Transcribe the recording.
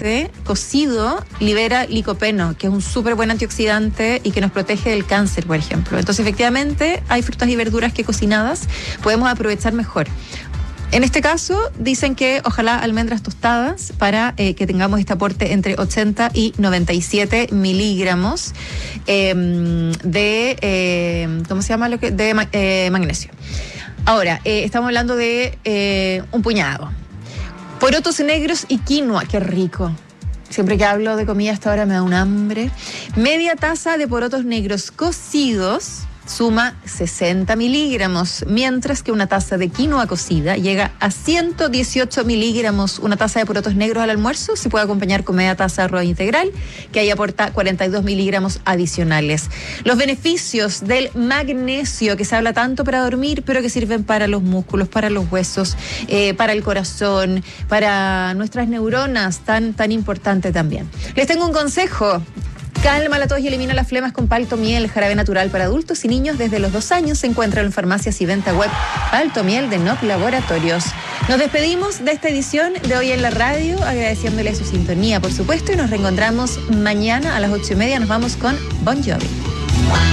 tomate cocido libera licopeno, que es un súper buen antioxidante y que nos protege del cáncer, por ejemplo. Entonces, efectivamente, hay frutas y verduras que cocinadas podemos aprovechar mejor. En este caso, dicen que ojalá almendras tostadas para que tengamos este aporte entre 80 y 97 miligramos ¿cómo se llama? De magnesio. Ahora, estamos hablando de un puñado. Porotos negros y quinoa, qué rico. Siempre que hablo de comida hasta ahora me da un hambre. Media taza de porotos negros cocidos suma 60 miligramos, mientras que una taza de quinoa cocida llega a 118 miligramos. Una taza de porotos negros al almuerzo se puede acompañar con media taza de arroz integral, que ahí aporta 42 miligramos adicionales. Los beneficios del magnesio, que se habla tanto para dormir, pero que sirven para los músculos, para los huesos, para el corazón, para nuestras neuronas, tan importante también. Les tengo un consejo. Calma la tos y elimina las flemas con Paltomiel, jarabe natural para adultos y niños desde los 2 años. Se encuentra en farmacias y venta web Paltomiel de NOP Laboratorios. Nos despedimos de esta edición de Hoy en la Radio, agradeciéndole su sintonía, por supuesto, y nos reencontramos mañana a las 8:30. Nos vamos con Bon Jovi.